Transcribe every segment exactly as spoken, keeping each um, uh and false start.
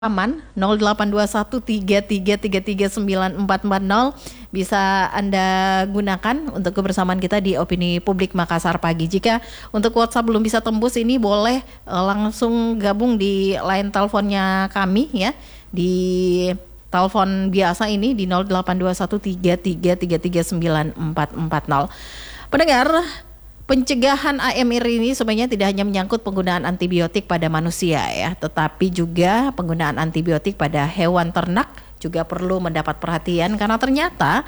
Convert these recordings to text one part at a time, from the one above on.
Aman nol delapan dua satu tiga tiga tiga tiga sembilan empat empat nol bisa Anda gunakan untuk kebersamaan kita di Opini Publik Makassar pagi. Jika untuk WhatsApp belum bisa tembus, ini boleh uh, langsung gabung di line teleponnya kami ya, di telepon biasa ini di nol delapan dua satu tiga tiga tiga tiga sembilan empat empat nol. Pendengar, pencegahan A M R ini sebenarnya tidak hanya menyangkut penggunaan antibiotik pada manusia ya, tetapi juga penggunaan antibiotik pada hewan ternak juga perlu mendapat perhatian karena ternyata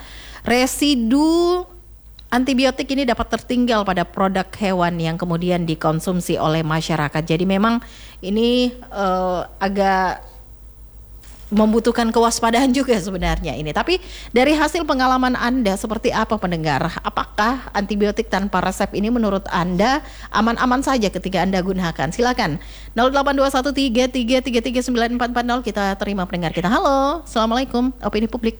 residu antibiotik ini dapat tertinggal pada produk hewan yang kemudian dikonsumsi oleh masyarakat. Jadi memang ini uh, agak membutuhkan kewaspadaan juga sebenarnya ini. Tapi dari hasil pengalaman Anda seperti apa pendengar? Apakah antibiotik tanpa resep ini menurut Anda aman-aman saja ketika Anda gunakan? Silakan nol delapan dua satu tiga tiga tiga tiga sembilan empat empat nol, kita terima pendengar kita. Halo, Assalamualaikum Opini Publik.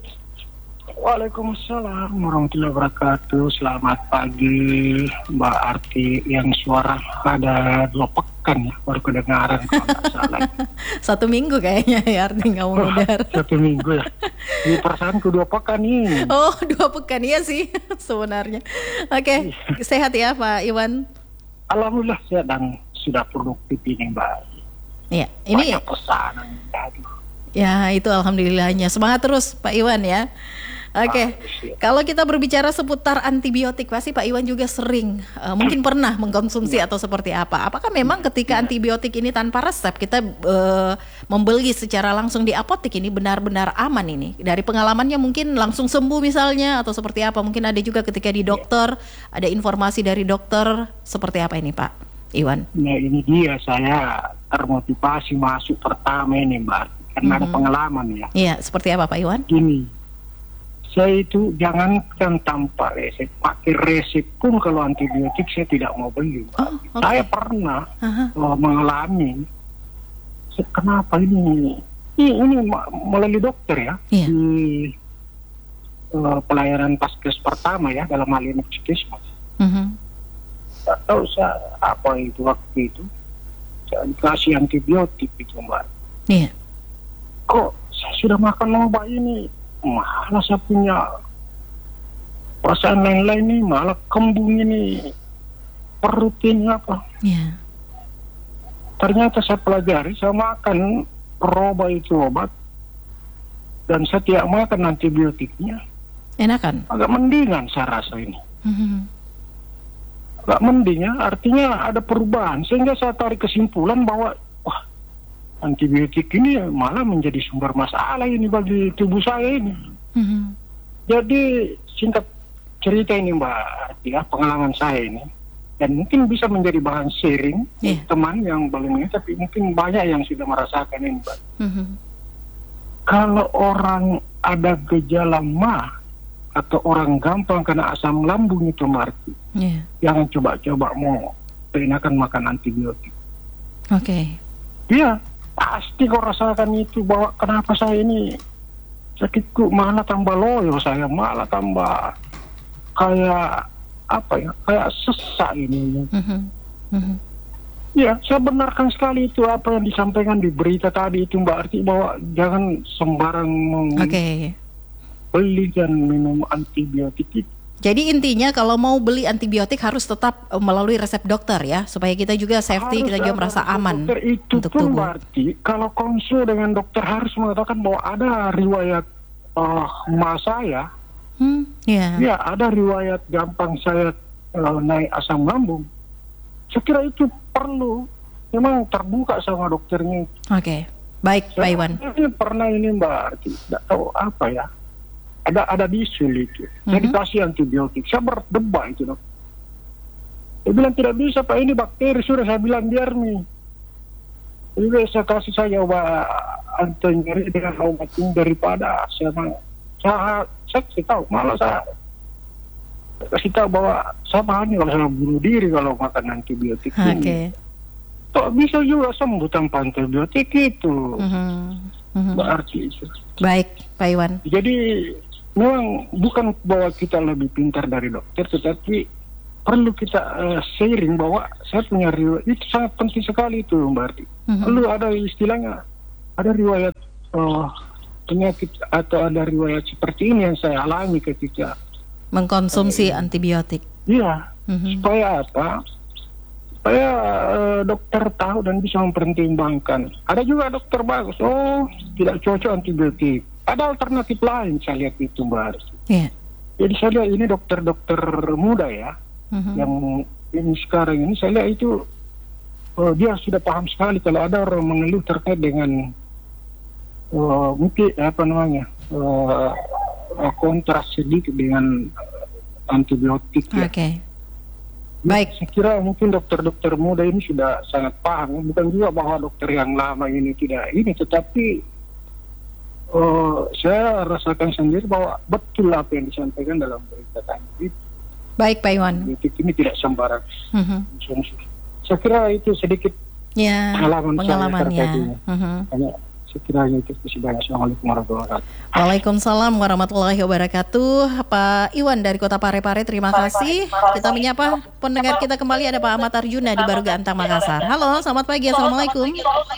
Waalaikumsalam warahmatullahi wabarakatuh. Selamat pagi Mbak Arti, yang suara ada dua pekan ya baru kedengaran kalau nggak salah. Satu minggu kayaknya ya Arti nggak mau mudar. Satu minggu ya. Di perasaanku dua pekan ini. Oh, dua pekan ya sih sebenarnya. Oke, okay. Sehat ya Pak Iwan? Alhamdulillah sehat dan sudah produktif ini Mbak. Iya, ini banyak pesanan. Aduh. Ya itu alhamdulillahnya. Semangat terus Pak Iwan ya. Oke, okay. Kalau kita berbicara seputar antibiotik, pasti Pak Iwan juga sering, uh, mungkin pernah mengkonsumsi atau seperti apa. Apakah memang ketika antibiotik ini tanpa resep kita uh, membeli secara langsung di apotek ini benar-benar aman ini? Dari pengalamannya mungkin langsung sembuh misalnya atau seperti apa? Mungkin ada juga ketika di dokter, ada informasi dari dokter, seperti apa ini Pak Iwan? Nah ini dia, saya termotivasi masuk pertama ini Mbak, karena mm-hmm. ada pengalaman ya. Iya, seperti apa Pak Iwan? Gini. Saya itu jangankan tanpa resep, pakai resep pun kalau antibiotik saya tidak mau beli. Oh, okay. Saya pernah uh-huh. uh, mengalami, kenapa ini? Ini, ini melalui dokter ya, yeah. di uh, pelayanan paskes pertama ya, dalam hal ini puskesmas. Uh-huh. Tak tahu saya apa itu waktu itu, saya dikasih antibiotik itu Mbak. Yeah. Kok saya sudah makan obat ini? Malah saya punya perasaan lain-lain nih, malah kembung ini, perut ini apa. Yeah. Ternyata saya pelajari, saya makan roba itu obat, dan saya tidak makan antibiotiknya. Enakan? Agak mendingan saya rasa ini. Mm-hmm. Agak mending ya, artinya ada perubahan. Sehingga saya tarik kesimpulan bahwa, wah, antibiotik ini malah menjadi sumber masalah ini bagi tubuh saya ini. Mm-hmm. Jadi singkat cerita ini Mbak, ya pengalaman saya ini, dan mungkin bisa menjadi bahan sharing yeah. teman yang belum ini, tapi mungkin banyak yang sudah merasakan ini Mbak. Mm-hmm. Kalau orang ada gejala mah atau orang gampang kena asam lambung itu Mbak, yeah. jangan coba-coba mau enakan makan antibiotik. Oke. Okay. Iya. Pasti kau rasakan itu, bahwa kenapa saya ini sakitku malah tambah loyo, saya malah tambah kayak apa ya, kayak sesak ini. Mm-hmm. Mm-hmm. Ya, saya benarkan sekali itu apa yang disampaikan di berita tadi itu Mbak Arti, bahwa jangan sembarang okay. beli dan minum antibiotik itu. Jadi intinya kalau mau beli antibiotik harus tetap melalui resep dokter ya, supaya kita juga safety, harus kita juga merasa aman itu untuk pun tubuh. Berarti kalau konsul dengan dokter harus mengatakan bahwa ada riwayat uh, ma saya, hmm, yeah. ya ada riwayat gampang saya uh, naik asam lambung. Saya kira itu perlu memang terbuka sama dokternya. Oke, okay. Baik Pak Iwan. Ini pernah ini Mbak, tidak tahu apa ya. Ada ada bisul itu, mm-hmm. saya dikasih antibiotik, saya berdebat itu dok. Dia bilang tidak bisa Pak, ini bakteri, sudah saya bilang biar nih. Jadi saya kasih saja obat anti nyeri dengan obat ini daripada saya saya saya kasih tahu, malah saya kasih tahu bahwa saya pahami kalau saya bunuh diri kalau makan antibiotik okay. ini. Toh bisa juga sembuh tanpa antibiotik itu, mm-hmm. Mm-hmm. berarti itu. Baik Pak Iwan. Jadi memang bukan bahwa kita lebih pintar dari dokter, tetapi perlu kita uh, sharing bahwa saya punya riwayat, itu sangat penting sekali itu Mbak Arti. Mm-hmm. Lalu ada istilahnya ada riwayat uh, penyakit atau ada riwayat seperti ini yang saya alami ketika mengkonsumsi uh, antibiotik. Iya, mm-hmm. supaya apa? Supaya uh, dokter tahu dan bisa mempertimbangkan. Ada juga dokter bagus, oh tidak cocok antibiotik. Ada alternatif lain, saya lihat itu Mbak. Yeah. Jadi saya lihat ini dokter-dokter muda ya, mm-hmm. yang ini sekarang ini saya lihat itu uh, dia sudah paham sekali kalau ada orang mengeluh terkait dengan uh, mungkin apa namanya uh, kontras sedikit dengan antibiotik. Oke. Okay. Baik. Saya kira mungkin dokter-dokter muda ini sudah sangat paham. Bukan juga bahwa dokter yang lama ini tidak ini, tetapi uh, saya rasakan sendiri bahwa betul apa yang disampaikan dalam berita tadi. Baik, Pak Iwan. Ini tidak sembarang. Uh-huh. Saya kira itu sedikit ya, pengalaman pengalamannya. saya Uh-huh. Hanya sekiranya itu sebanyak. Assalamualaikum warahmatullahi wabarakatuh. Waalaikumsalam warahmatullahi wabarakatuh. Pak Iwan dari Kota Parepare, terima kasih. Kita menyapa pendengar kita kembali, ada Pak Ahmad Arjuna di Baruga Antang Makassar. Halo, selamat pagi. Assalamualaikum.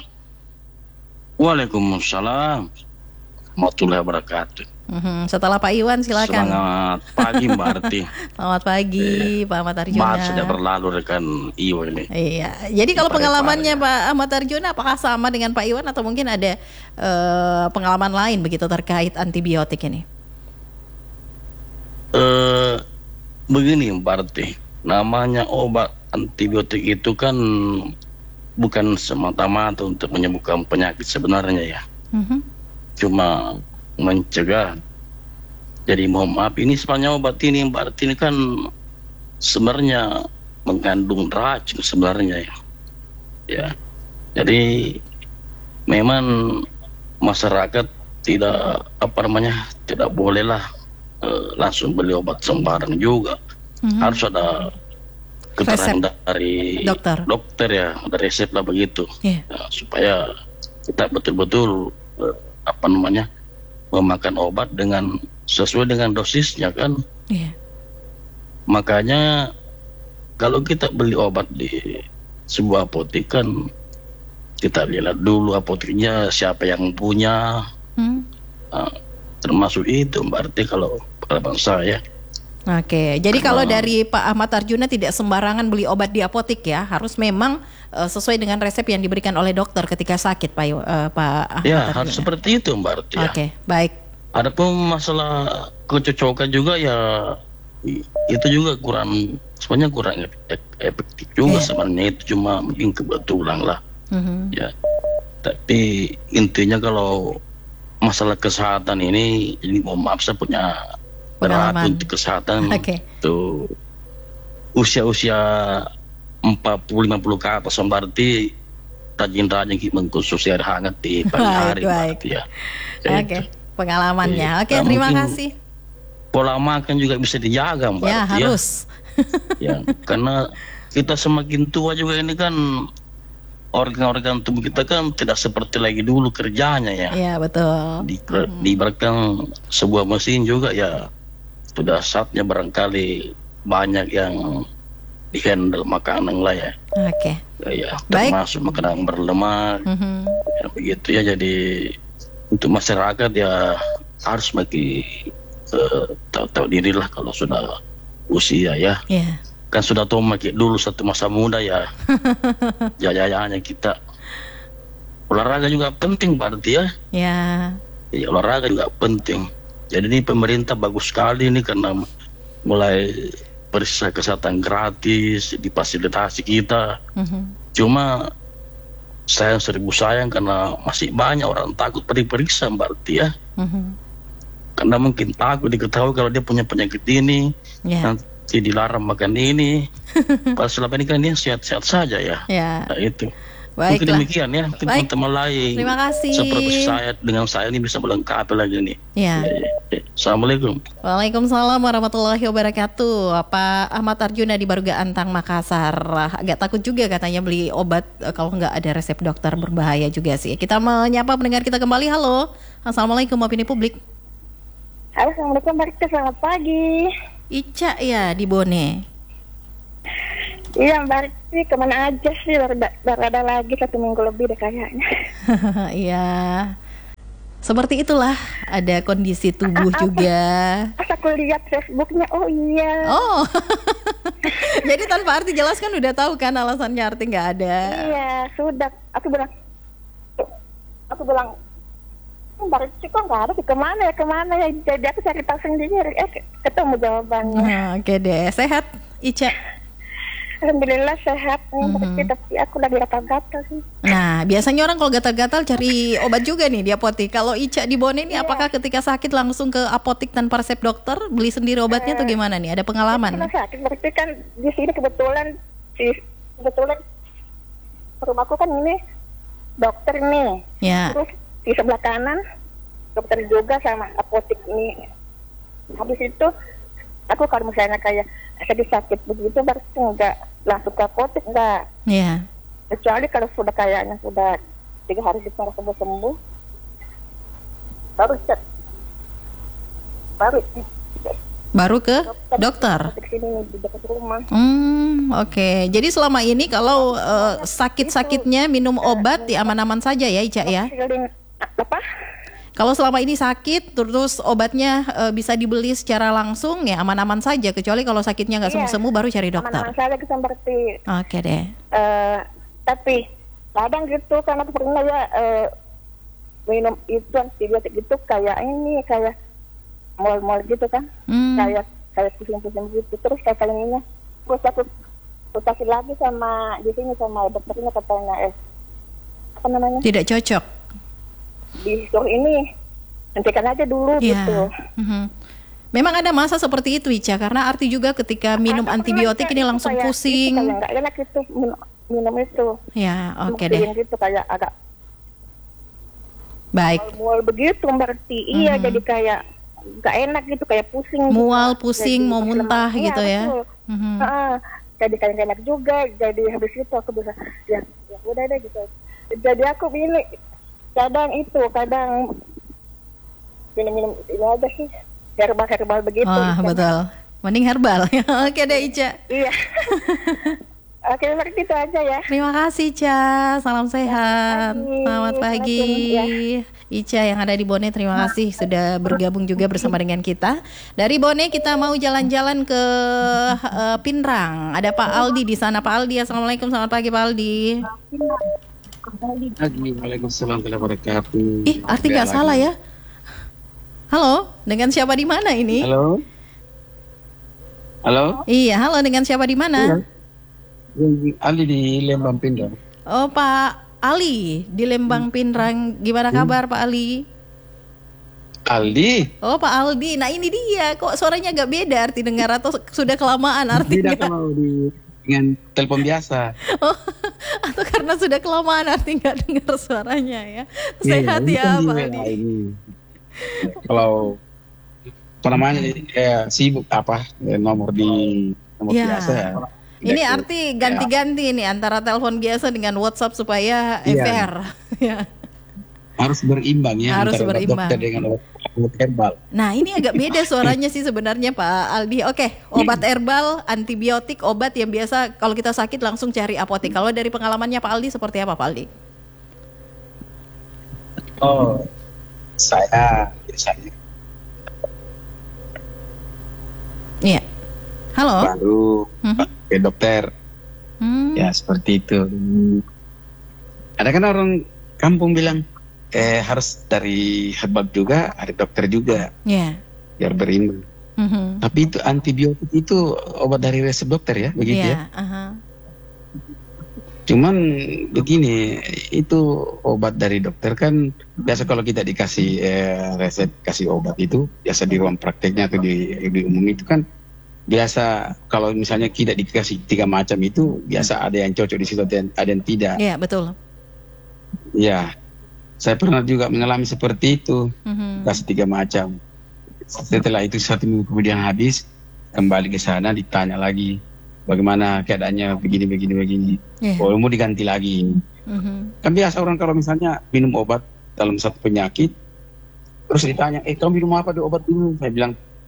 Waalaikumsalam warahmatullahi wabarakatuh. Uhum. Setelah Pak Iwan silakan. Selamat pagi Mbak Arti. Selamat pagi eh, Pak Ahmad Arjuna. Maaf sudah berlalu rekan Iwan ini. Iya. Jadi kalau pengalamannya Pak Ahmad Arjuna apakah sama dengan Pak Iwan atau mungkin ada uh, pengalaman lain begitu terkait antibiotik ini? Uh, begini Mbak Arti, namanya obat antibiotik itu kan bukan semata-mata untuk menyembuhkan penyakit sebenarnya ya. Uh-huh. Cuma mencegah. Jadi mohon maaf, ini sebenarnya obat ini Mbak Arti ini kan sebenarnya mengandung racun sebenarnya ya. Ya. Jadi memang masyarakat tidak apa namanya tidak bolehlah uh, langsung beli obat sembarang juga. Mm-hmm. Harus ada keterangan dari dokter. dokter ya, ada resep lah begitu. Yeah. Ya, supaya kita betul-betul uh, apa namanya memakan obat dengan sesuai dengan dosisnya kan. Yeah. Makanya kalau kita beli obat di sebuah apotek kan kita lihat dulu apoteknya siapa yang punya. Hmm. Nah, termasuk itu berarti kalau pengalaman saya. Oke, jadi Karena, kalau dari Pak Ahmad Arjuna tidak sembarangan beli obat di apotek ya, harus memang uh, sesuai dengan resep yang diberikan oleh dokter ketika sakit, Pak uh, Pak Ahmad ya, Arjuna. harus seperti itu, Mbak Arti. Ya. Oke, baik. Adapun masalah kecocokan juga ya itu juga kurang, sebenarnya kurang efektif juga yeah. sebenarnya, itu cuma mungkin kebetulan lah. Mm-hmm. Ya, tapi intinya kalau masalah kesehatan ini, ini mohon maaf saya punya perhatian untuk kesehatan. Okay. Tuh usia-usia empat puluh lima puluh ke atas berarti rajin-rajin mengkonsumsi air hangat di pagi hari. Baik. Ya. Oke, okay. Pengalamannya. Oke, okay, nah, terima kasih. Pola makan juga bisa dijaga, Mbak. Ya, harus. Ya, karena kita semakin tua juga ini kan organ-organ tubuh kita kan tidak seperti lagi dulu kerjanya ya. Iya, betul. Di, hmm. Diibaratkan sebuah mesin juga ya, sudah saatnya barangkali banyak yang dihandle makanan lah ya. Oke. Okay. Ya, ya, termasuk Baik. makanan berlemak. Mm-hmm. Ya, begitu ya, jadi untuk masyarakat ya harus bagi uh, tahu-tahu diri lah kalau sudah usia ya. Yeah. Kan sudah tahu makin dulu satu masa muda ya. Jaya-jayanya kita. Olahraga juga penting berarti ya. Ya. Ya, olahraga juga penting. Jadi ini pemerintah bagus sekali ini karena mulai periksa kesehatan gratis, difasilitasi kita. Mm-hmm. Cuma sayang seribu sayang karena masih banyak orang takut periksa berarti ya. Mm-hmm. Karena mungkin takut diketahui kalau dia punya penyakit ini. Yeah. Nanti dilarang makan ini. Pas selama ini kan dia sehat-sehat saja ya. Ya. Nah, itu. Baiklah. Mungkin demikian ya. Mungkin Baik. teman-teman lain. Terima kasih. Seperti saya dengan saya ini bisa melengkapi lagi nih. Ya. Ya, ya, ya. Assalamualaikum. Waalaikumsalam warahmatullahi wabarakatuh. Pak Ahmad Arjuna di Baruga Antang Makassar. Agak takut juga katanya beli obat kalau nggak ada resep dokter, berbahaya juga sih. Kita menyapa pendengar kita kembali. Halo. Assalamualaikum opini publik. Halo, Assalamualaikum, Mbak, selamat pagi. Ica ya di Bone. Iya, Mbak, sih kemana aja sih, baru ada lagi satu minggu lebih deh kayaknya. Iya. Seperti itulah, ada kondisi tubuh apa? juga. Pas aku lihat Facebooknya, oh iya. Oh, jadi tanpa Arti jelaskan udah tahu kan alasannya Arti nggak ada. Iya, sudah. Aku bilang, aku bilang, Mbak Ricci kok nggak ada, kemana ya, kemana ya. Jadi aku cari tahu sendiri, eh ketemu jawabannya. Nah, oke deh, sehat Ica? Alhamdulillah sehat, Mm-hmm. tapi aku lagi gatal-gatal sih. Nah, biasanya orang kalau gatal-gatal cari obat juga nih di apotik. Kalau Ica di Bone ini, Iya. apakah ketika sakit langsung ke apotik tanpa resep dokter, beli sendiri obatnya atau gimana nih? Ada pengalaman? Karena sakit, berarti kan di sini kebetulan, di, kebetulan rumahku kan ini dokter nih. Ya. Terus di sebelah kanan dokter juga sama apotik ini. Habis itu aku kalau misalnya kayak sedih sakit begitu berarti enggak langsung ke apotik, enggak. Ya. Kecuali kalau sudah kayaknya sudah tiga hari kita sembuh sembuh, baru cek, baru Baru ke dokter. apotek sini di dekat rumah. Hmm, oke. Jadi selama ini kalau eh, sakit-sakitnya minum obat ya aman-aman saja ya Ica ya? Keliling apa? Kalau selama ini sakit terus obatnya eh, bisa dibeli secara langsung ya aman-aman saja, kecuali kalau sakitnya nggak Iya. sembuh-sembuh baru cari dokter. Aman-aman saja kita seperti. Oke deh. eh tapi kadang gitu karena aku pernah ya eh, minum itu antibiotik itu kayak ini kayak mual-mual gitu kan, Hmm. kayak kayak pusing-pusing gitu. Terus kayak kalinya terus aku konsultasi lagi sama di sini sama dokternya, katanya eh apa namanya Tidak cocok. disuruh ini hentikan aja dulu Ya. gitu. Mhm. Memang ada masa seperti itu Ica, karena Arti juga ketika minum Ada antibiotik pernah ini kayak langsung itu, kayak pusing. itu, kayak nggak enak itu minum, minum itu. Ya, oke Pusing deh. gitu kayak agak Baik. mual begitu berarti. Iya, Mhm. jadi kayak nggak enak gitu, kayak pusing. Mual, juga. pusing, Jadi mau pas muntah lemas. gitu Iya, ya. betul. Mhm. Heeh. Jadi kayak nggak enak juga. Jadi habis itu aku bisa ya, ya udah deh gitu. Jadi aku pilih kadang itu, kadang minum-minum ini aja sih, herbal-herbal begitu. Wah, Ica. betul. Mending herbal. Oke deh Ica. Iya. Oke, seperti itu aja ya. Terima kasih Ica. Salam sehat. pagi. Selamat pagi. Assalamualaikum, Ica yang ada di Bone, terima kasih sudah bergabung juga bersama dengan kita. Dari Bone kita mau jalan-jalan ke eh, Pinrang. Ada Pak Aldi di sana. Pak Aldi, assalamualaikum, selamat pagi Pak Aldi. Pagi, waalaikumsalam warahmatullahi wabarakatuh. Ih, Arti nggak salah ya? Halo, dengan siapa di mana ini? Halo. Halo. Iya, halo, dengan siapa di mana? Ali di Lembang Pindah. Oh, Pak Ali di Lembang Pinrang. Gimana kabar Pak Ali? Aldi. Oh, Pak Aldi. Nah, ini dia. Kok suaranya agak beda Arti dengar atau sudah kelamaan artinya? Tidak kalau di dengan telepon biasa. Oh, atau karena sudah kelamaan Arti nggak dengar suaranya ya. Iya, Sehat ini ya kan di Pak W A Aldi. ini. Kalau apa namanya eh, sibuk apa eh, nomor di nomor Ya. biasa ya. Ini Tidak- Arti ganti-ganti nih antara telepon biasa dengan WhatsApp supaya Iya. fair. Ya. harus berimbang ya Harus antara berimbang. dokter dengan obat herbal. Nah, ini agak beda suaranya sih sebenarnya Pak Aldi. Oke, obat herbal, antibiotik, obat yang biasa kalau kita sakit langsung cari apotek. Kalau dari pengalamannya Pak Aldi seperti apa Pak Aldi? Oh, saya biasanya Iya. Halo. baru Mhm. ke dokter. Hmm. Ya seperti itu. Ada kan orang kampung bilang eh harus dari herbal juga, ada dokter juga Ya. biar berimbang. Mhm. Tapi itu antibiotik itu obat dari resep dokter ya, begitu ya. Iya, aha. Cuman begini, itu obat dari dokter kan biasa kalau kita dikasih eh, resep kasih obat itu biasa di ruang prakteknya atau di, di umum itu kan biasa kalau misalnya tidak dikasih tiga macam itu biasa ada yang cocok di situ ada yang, ada yang tidak. Iya, betul. Ya, saya pernah juga mengalami seperti itu, Mhm. kasih tiga macam. Setelah itu satu minggu kemudian habis, kembali ke sana ditanya lagi bagaimana keadaannya begini begini begini. Iya. Oh, mau diganti lagi. Mhm. Kan biasa orang kalau misalnya minum obat dalam satu penyakit, terus ditanya, eh kamu minum apa di obat dulu? Saya bilang,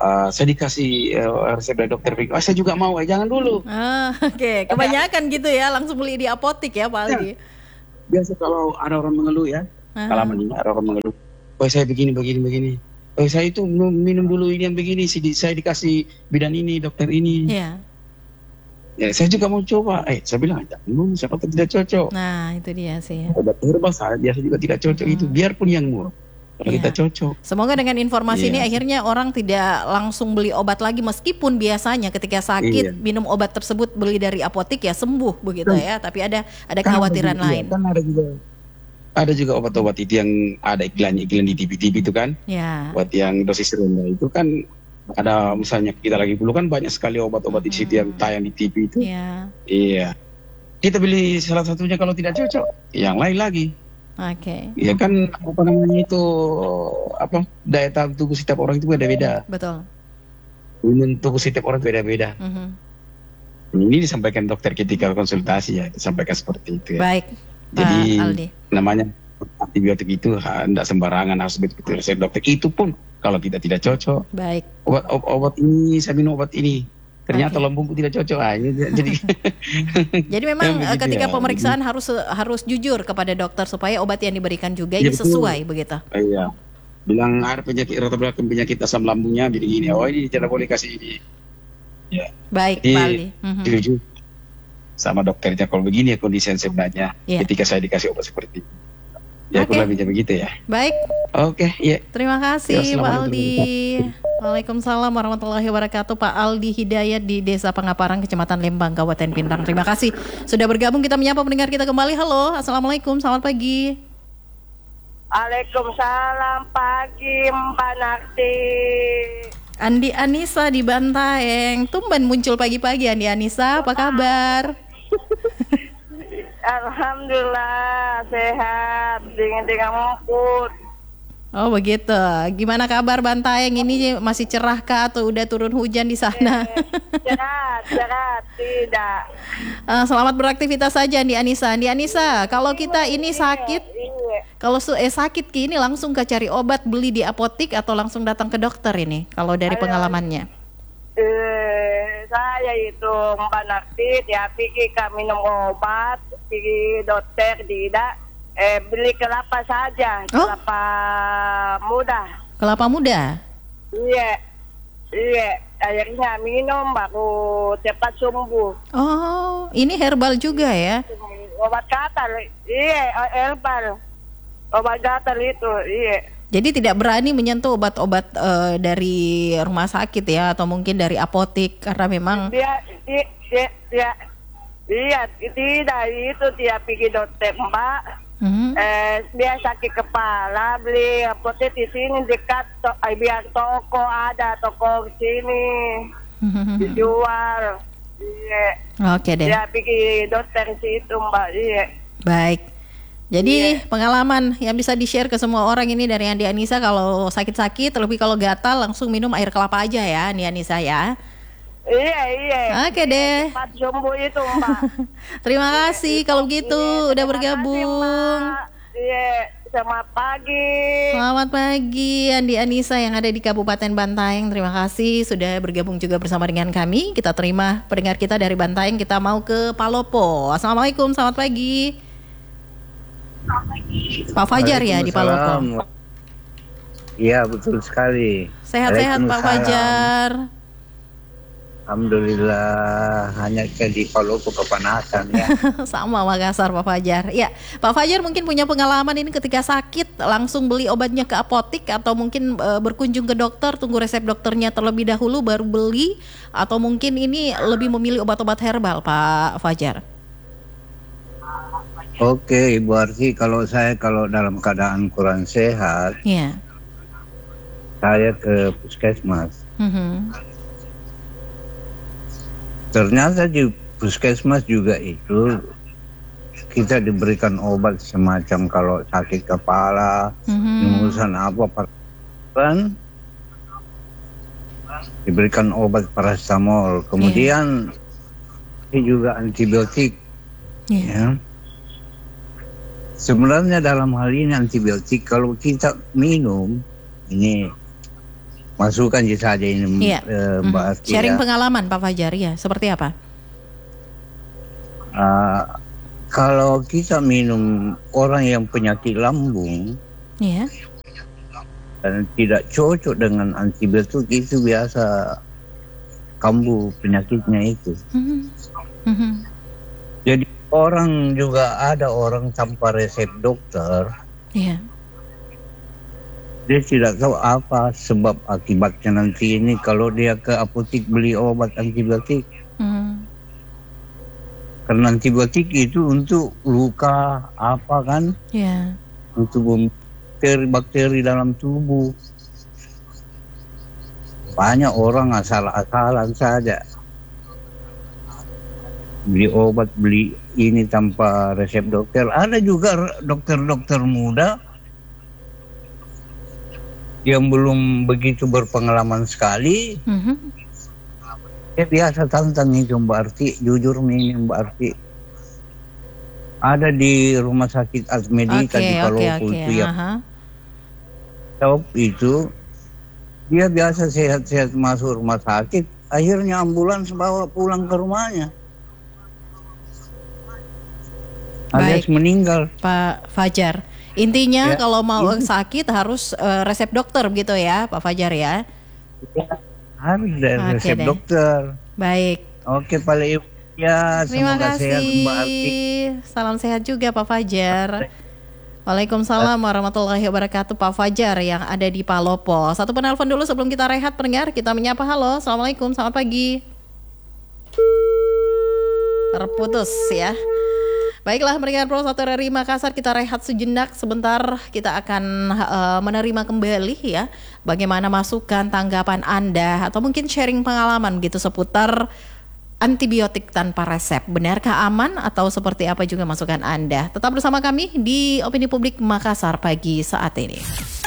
uh, saya dikasih uh, resep dari dokter Vicky. Oh, saya juga mau, eh, jangan dulu. Ah, Oke, okay. Kebanyakan gitu ya, langsung beli di apotik ya Pak Aldi. Ya. Biasa kalau ada orang mengeluh ya, kalau ada orang mengeluh, oh saya begini, begini, begini. Oh saya itu minum dulu ini yang begini, saya dikasih bidan ini, dokter ini. Iya. Ya, saya juga mau coba. Eh, saya bilang, jangan, siapa tahu tidak cocok. Nah, itu dia sih. Obat herbal saya biasa juga tidak cocok hmm. itu, biarpun yang murah. Kalau yeah. kita cocok. Semoga dengan informasi yeah. ini akhirnya orang tidak langsung beli obat lagi, meskipun biasanya ketika sakit yeah. minum obat tersebut beli dari apotik ya sembuh begitu ya. Tapi ada ada kekhawatiran kan, lain. Kan ada juga ada juga obat-obat itu yang ada iklan-iklan di T V T V itu kan. Yeah. Buat yang dosis rendah itu kan. Ada misalnya kita lagi dulu kan banyak sekali obat-obat di situ yang tayang di T V itu. Iya. Iya. Kita beli salah satunya, kalau tidak cocok, yang lain lagi. Oke. Okay. Iya kan, apa namanya itu, apa daya tahan tubuh setiap orang itu beda-beda. Betul. Imun tubuh setiap orang itu beda-beda. Mm-hmm. Ini disampaikan dokter ketika konsultasi ya, disampaikan seperti itu ya. Baik. Jadi Pak Aldi. namanya antibiotik itu tidak sembarangan, harus betul-betul resep dokter. Itu pun kalau kita tidak cocok. Baik. Obat, obat, obat ini, saya minum obat ini. Ternyata okay. lambungku tidak cocok. Ah, jadi jadi memang ya, ketika ya. pemeriksaan hmm. harus harus jujur kepada dokter supaya obat yang diberikan juga ya, ini betul. sesuai begitu. Iya. Bilang ada penyakit rata belakang penyakit asam lambungnya begini. Oh ini tidak boleh kasih ini. Ya. Baik, Pak Aldi. Mm-hmm. Jujur sama dokternya kalau begini ya kondisi yang sebenarnya. Yeah. Ketika saya dikasih obat seperti itu. Ya okay. kurang lebih begitu ya. Baik. Oke, okay, ya. Terima kasih ya, Pak Aldi. Waalaikumsalam warahmatullahi wabarakatuh. Pak Aldi Hidayat di Desa Pangaparang, Kecamatan Lembang, Kabupaten Pindrang. Terima kasih sudah bergabung. Kita menyapa pendengar kita kembali. Halo, assalamualaikum, selamat pagi. Waalaikumsalam pagi, Mbak Nakti. Andi Anissa di Bantaeng. Tumben muncul pagi-pagi Andi Anissa, apa kabar? Alhamdulillah sehat, dingin-dingin mengkut. Oh begitu. Gimana kabar Bantaeng ini, masih cerah kah atau udah turun hujan di sana? Cerah, cerah, tidak. Uh, selamat beraktivitas saja Andi Anissa. Andi Anissa, kalau kita ini sakit, kalau eh, sakit ini langsung ke cari obat, beli di apotik atau langsung datang ke dokter ini? Kalau dari pengalamannya? Eh, saya itu Mbak Nakti, ya pergi ke minum obat, pergi dokter tidak, eh beli kelapa saja, oh? kelapa muda. Kelapa muda? Iya, iya. Akhirnya minum baru cepat sembuh. Oh, ini herbal juga ya? Obat gatal, iya herbal. Obat gatal itu, iya. Jadi tidak berani menyentuh obat-obat uh, dari rumah sakit ya, atau mungkin dari apotik karena memang. Dia, dia, dia, dia, dia tidak itu dia pergi dokter Mbak. Mm-hmm. Eh, dia sakit kepala, beli apotek di sini dekat, to, eh, biar toko ada toko sini mm-hmm. dijual. Iya. Oke deh. Dia pergi dokter situ Mbak. Iya. Baik. Jadi yeah. pengalaman yang bisa di-share ke semua orang ini dari Andi Anissa, kalau sakit-sakit, terlebih kalau gatal langsung minum air kelapa aja ya Andi Anissa ya. Iya, iya. Oke deh. Cepat sembuh itu Mbak. Terima kasih kalau begitu iya, udah bergabung. Iya, selamat pagi. Selamat pagi Andi Anissa yang ada di Kabupaten Bantaeng. Terima kasih sudah bergabung juga bersama dengan kami. Kita terima pendengar kita dari Bantaeng, kita mau ke Palopo. Assalamualaikum, selamat pagi. Pak Fajar ya di Palopo. Iya betul sekali. Sehat-sehat Pak Fajar. Alhamdulillah, hanya di Palopo kepanasan ya. Sama Makassar Pak Fajar. Ya, Pak Fajar mungkin punya pengalaman ini ketika sakit langsung beli obatnya ke apotik atau mungkin e, berkunjung ke dokter, tunggu resep dokternya terlebih dahulu baru beli, atau mungkin ini lebih memilih obat-obat herbal Pak Fajar. Oke, Ibu Arti, kalau saya kalau dalam keadaan kurang sehat, yeah. saya ke puskesmas. Mm-hmm. Ternyata di puskesmas juga itu kita diberikan obat semacam kalau sakit kepala, mm-hmm. urusan apa, kan diberikan obat paracetamol, kemudian yeah. ini juga antibiotik, yeah. ya. Sebenarnya dalam hal ini antibiotik kalau kita minum ini masukan saja ini iya. uh, Mbak mm-hmm. Asti. Sharing ya. pengalaman Pak Fajar ya, seperti apa? Uh, kalau kita minum orang yang penyakit lambung, yeah. dan tidak cocok dengan antibiotik, itu biasa kambuh penyakitnya itu. Mm-hmm. Mm-hmm. Jadi orang juga ada orang tanpa resep dokter. Yeah. Dia tidak tahu apa sebab akibatnya nanti ini kalau dia ke apotek beli obat antibiotik. Hmm. Karena antibiotik itu untuk luka apa kan? Yeah. Untuk bakteri-bakteri dalam tubuh. Banyak orang asal-asalan saja. Beli obat, beli ini tanpa resep dokter. Ada juga dokter-dokter muda yang belum begitu berpengalaman sekali. Mm-hmm. Ya biasa tantang itu Mbak Arti, jujur nih Mbak Arti. Ada di rumah sakit Asmedika okay, di Palopo okay, okay. itu ya. Uh-huh. Top itu dia biasa sehat-sehat masuk rumah sakit, akhirnya ambulans bawa pulang ke rumahnya. Alias meninggal. Pak Fajar. Intinya ya, kalau mau ini. sakit harus uh, resep dokter begitu ya Pak Fajar ya? Ya harus okay, resep deh. dokter. Baik. Oke Pak Leo. Ya, terima semoga kasih. Sehat, Mbak Arti. Salam sehat juga Pak Fajar. Waalaikumsalam warahmatullahi wabarakatuh Pak Fajar yang ada di Palopo. Satu penelpon dulu sebelum kita rehat pendengar. Kita menyapa halo. Assalamualaikum, selamat pagi. Terputus ya. Baiklah, pendengar Pro satu R R I Makassar, kita rehat sejenak. Sebentar kita akan uh, menerima kembali ya bagaimana masukan, tanggapan Anda atau mungkin sharing pengalaman gitu seputar antibiotik tanpa resep. Benarkah aman atau seperti apa juga masukan Anda? Tetap bersama kami di Opini Publik Makassar pagi saat ini.